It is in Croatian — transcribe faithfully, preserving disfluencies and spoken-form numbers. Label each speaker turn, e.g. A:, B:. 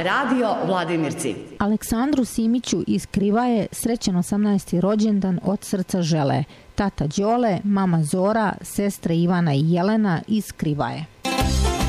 A: radio Vladimirci.
B: Aleksandru Simiću iz Krivaje srećan osamnaesti rođendan od srca žele tata Đole, mama Zora, sestre Ivana i Jelena iz Krivaje.